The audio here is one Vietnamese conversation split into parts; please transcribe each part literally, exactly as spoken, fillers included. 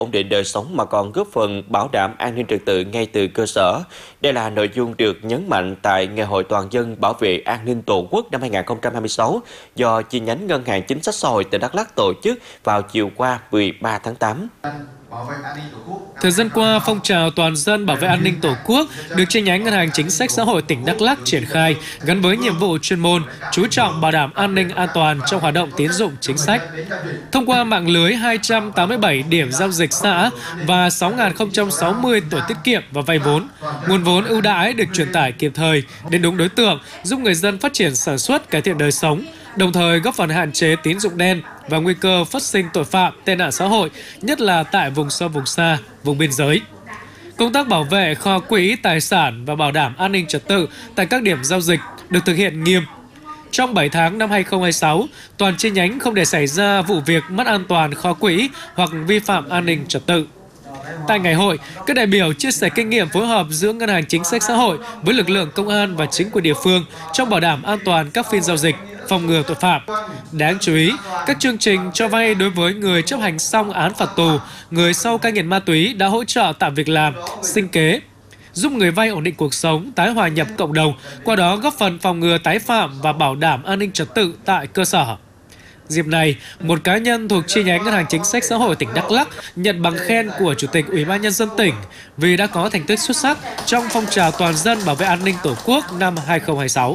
ổn định đời sống mà còn góp phần bảo đảm an ninh trật tự ngay từ cơ sở. Đây là nội dung được nhấn mạnh tại Ngày hội Toàn dân bảo vệ an ninh Tổ quốc năm hai nghìn không trăm hai mươi sáu do chi nhánh Ngân hàng Chính sách Xã hội tỉnh Đắk Lắk tổ chức vào chiều qua mười ba tháng tám. Thời gian qua, phong trào toàn dân bảo vệ an ninh Tổ quốc được chi nhánh Ngân hàng Chính sách Xã hội tỉnh Đắk Lắk triển khai gắn với nhiệm vụ chuyên môn, chú trọng bảo đảm an ninh an toàn trong hoạt động tín dụng chính sách. Thông qua mạng lưới hai trăm tám mươi bảy điểm giao dịch xã và sáu nghìn không trăm sáu mươi tổ tiết kiệm và vay vốn, nguồn vốn ưu đãi được truyền tải kịp thời đến đúng đối tượng, giúp người dân phát triển sản xuất, cải thiện đời sống, đồng thời góp phần hạn chế tín dụng đen và nguy cơ phát sinh tội phạm, tệ nạn xã hội, nhất là tại vùng sâu, vùng xa, vùng biên giới. Công tác bảo vệ kho quỹ, tài sản và bảo đảm an ninh trật tự tại các điểm giao dịch được thực hiện nghiêm. Trong bảy tháng năm hai nghìn không trăm hai mươi sáu, toàn chi nhánh không để xảy ra vụ việc mất an toàn kho quỹ hoặc vi phạm an ninh trật tự. Tại ngày hội, các đại biểu chia sẻ kinh nghiệm phối hợp giữa Ngân hàng Chính sách Xã hội với lực lượng công an và chính quyền địa phương trong bảo đảm an toàn các phiên giao dịch, phòng ngừa tội phạm. Đáng chú ý, các chương trình cho vay đối với người chấp hành xong án phạt tù, người sau cai nghiện ma túy đã hỗ trợ tạo việc làm, sinh kế, giúp người vay ổn định cuộc sống, tái hòa nhập cộng đồng, qua đó góp phần phòng ngừa tái phạm và bảo đảm an ninh trật tự tại cơ sở. Dịp này, một cá nhân thuộc chi nhánh Ngân hàng Chính sách Xã hội tỉnh Đắk Lắk nhận bằng khen của Chủ tịch Ủy ban Nhân dân tỉnh vì đã có thành tích xuất sắc trong phong trào toàn dân bảo vệ an ninh Tổ quốc năm hai nghìn không trăm hai mươi sáu.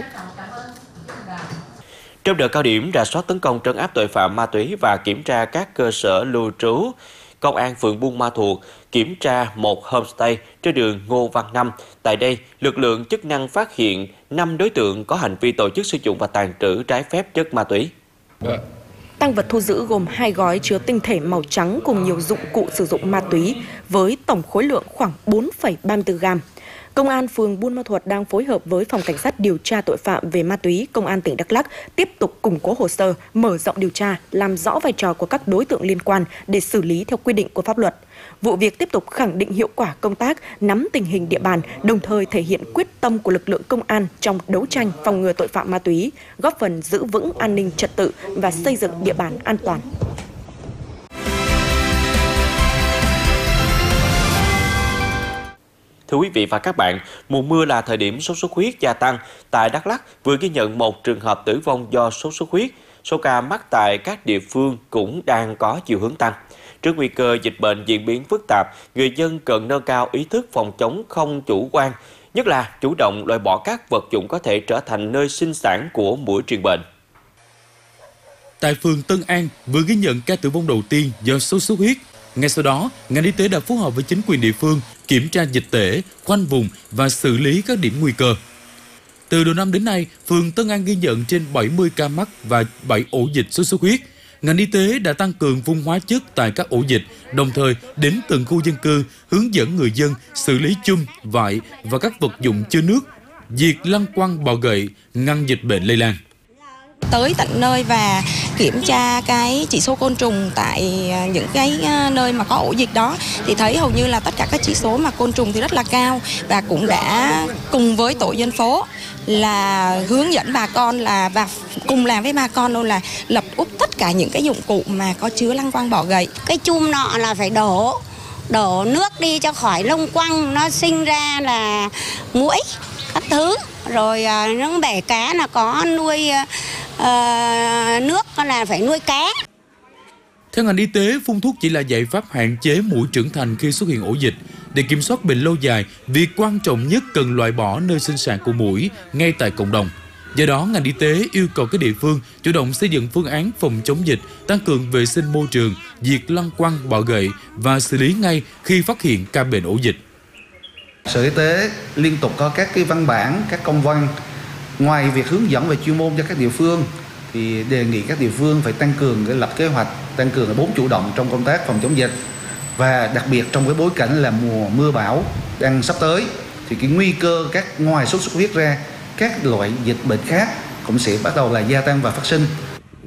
Trong đợt cao điểm rà soát tấn công trấn áp tội phạm ma túy và kiểm tra các cơ sở lưu trú, Công an phường Buôn Ma Thuột kiểm tra một homestay trên đường Ngô Văn Năm. Tại đây, lực lượng chức năng phát hiện năm đối tượng có hành vi tổ chức sử dụng và tàng trữ trái phép chất ma túy. Tang vật thu giữ gồm hai gói chứa tinh thể màu trắng cùng nhiều dụng cụ sử dụng ma túy với tổng khối lượng khoảng bốn phẩy ba mươi tư gam. Công an phường Buôn Ma Thuột đang phối hợp với Phòng Cảnh sát điều tra tội phạm về ma túy Công an tỉnh Đắk Lắk tiếp tục củng cố hồ sơ, mở rộng điều tra, làm rõ vai trò của các đối tượng liên quan để xử lý theo quy định của pháp luật. Vụ việc tiếp tục khẳng định hiệu quả công tác nắm tình hình địa bàn, đồng thời thể hiện quyết tâm của lực lượng công an trong đấu tranh phòng ngừa tội phạm ma túy, góp phần giữ vững an ninh trật tự và xây dựng địa bàn an toàn. Thưa quý vị và các bạn, mùa mưa là thời điểm sốt xuất huyết gia tăng. Tại Đắk Lắk vừa ghi nhận một trường hợp tử vong do sốt xuất huyết. Số ca mắc tại các địa phương cũng đang có chiều hướng tăng. Trước nguy cơ dịch bệnh diễn biến phức tạp, người dân cần nâng cao ý thức phòng chống không chủ quan, nhất là chủ động loại bỏ các vật dụng có thể trở thành nơi sinh sản của muỗi truyền bệnh. Tại phường Tân An vừa ghi nhận ca tử vong đầu tiên do sốt xuất huyết. Ngay sau đó, ngành y tế đã phối hợp với chính quyền địa phương kiểm tra dịch tễ, khoanh vùng và xử lý các điểm nguy cơ. Từ đầu năm đến nay, phường Tân An ghi nhận trên bảy mươi ca mắc và bảy ổ dịch sốt xuất huyết. Ngành y tế đã tăng cường phun hóa chất tại các ổ dịch, đồng thời đến từng khu dân cư hướng dẫn người dân xử lý chum, vải và các vật dụng chứa nước, diệt lăng quăng bọ gậy, ngăn dịch bệnh lây lan. Tới tận nơi và kiểm tra cái chỉ số côn trùng tại những cái nơi mà có ổ dịch đó thì thấy hầu như là tất cả các chỉ số mà côn trùng thì rất là cao, và cũng đã cùng với tổ dân phố là hướng dẫn bà con là và cùng làm với bà con luôn là lập úp tất cả những cái dụng cụ mà có chứa lăng quăng bọ gậy. Cái chum nọ là phải đổ đổ nước đi cho khỏi lông quăng, nó sinh ra là muỗi các thứ. Rồi những bể cá là có nuôi uh, nước là phải nuôi cá. Theo ngành y tế, phun thuốc chỉ là giải pháp hạn chế muỗi trưởng thành khi xuất hiện ổ dịch. Để kiểm soát bệnh lâu dài, việc quan trọng nhất cần loại bỏ nơi sinh sản của muỗi ngay tại cộng đồng. Do đó, ngành y tế yêu cầu các địa phương chủ động xây dựng phương án phòng chống dịch, tăng cường vệ sinh môi trường, diệt lăng quăng bọ gậy và xử lý ngay khi phát hiện ca bệnh ổ dịch. Sở Y tế liên tục có các cái văn bản, các công văn. Ngoài việc hướng dẫn về chuyên môn cho các địa phương, thì đề nghị các địa phương phải tăng cường cái lập kế hoạch, tăng cường cái bốn chủ động trong công tác phòng chống dịch. Và đặc biệt trong cái bối cảnh là mùa mưa bão đang sắp tới, thì cái nguy cơ các ngoài sốt xuất huyết ra, các loại dịch bệnh khác cũng sẽ bắt đầu là gia tăng và phát sinh.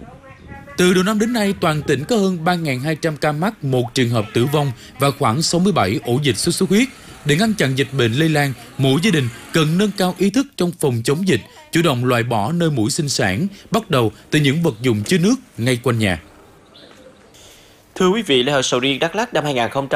Từ đầu năm đến nay, toàn tỉnh có hơn ba nghìn hai trăm ca mắc, một trường hợp tử vong và khoảng sáu mươi bảy ổ dịch sốt xuất huyết. Để ngăn chặn dịch bệnh lây lan, mỗi gia đình cần nâng cao ý thức trong phòng chống dịch, chủ động loại bỏ nơi muỗi sinh sản, bắt đầu từ những vật dụng chứa nước ngay quanh nhà. Thưa quý vị, lễ hội sầu riêng Đắk Lắk năm hai nghìn không trăm